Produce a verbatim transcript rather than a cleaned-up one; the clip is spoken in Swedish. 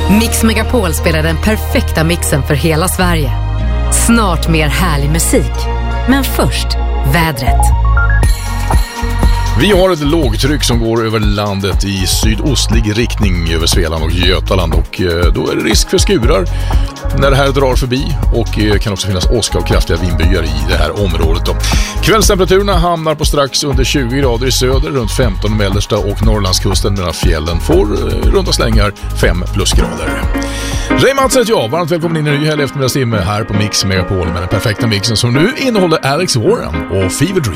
Mix Megapol spelar den perfekta mixen för hela Sverige. Snart mer härlig musik. Men först, vädret. Vi har ett lågtryck som går över landet i sydostlig riktning över Svealand och Götaland, och då är det risk för skurar när det här drar förbi, och kan också finnas åska och kraftiga vindbyar i det här området då. Kvällstemperaturerna hamnar på strax under tjugo grader i söder, runt femton i mellersta och Norrlandskusten, medan fjällen får runda slängar fem plusgrader. Ray Mattsson heter jag, varmt välkommen in i en ny helg eftermiddagstimme här på Mix Megapol med den perfekta mixen som nu innehåller Alex Warren och Fever Dream.